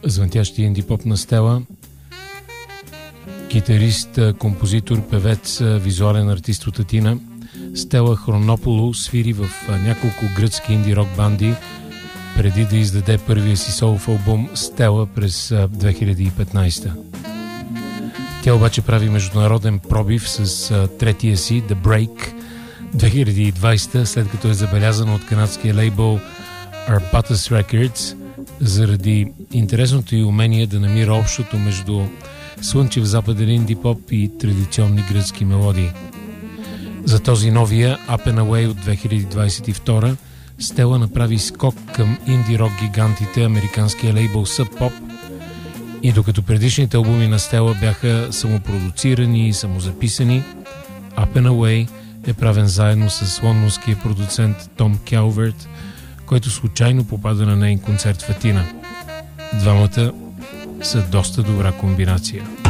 звънтящи инди-поп на Стела. Китарист, композитор, певец, визуален артист от Атина. Стела Хронополу свири в няколко гръцки инди-рок банди преди да издаде първия си солов албум Стела през 2015. Тя обаче прави международен пробив с третия си The Break 2020, след като е забелязана от канадския лейбъл Arbutus Records заради интересното й умение да намира общото между слънчев западен инди-поп и традиционни гръцки мелодии. За този новия Up and Away от 2022 Стела направи скок към инди-рок гигантите, американския лейбъл Sub Pop, и докато предишните албуми на Стела бяха самопродуцирани и самозаписани, Up and Away е правен заедно с лондонския продуцент Том Калверт, който случайно попада на нейн концерт в Атина. Двамата са доста добра комбинация.